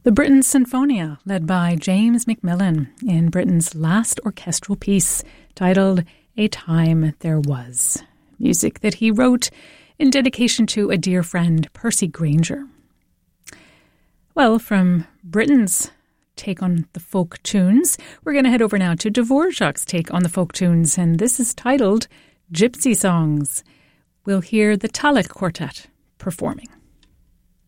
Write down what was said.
The Britain's Sinfonia, led by James Macmillan in Britain's last orchestral piece, titled A Time There Was. Music that he wrote in dedication to a dear friend, Percy Grainger. Well, from Britain's take on the folk tunes, we're going to head over now to Dvorak's take on the folk tunes, and this is titled Gypsy Songs. We'll hear the Talek Quartet performing.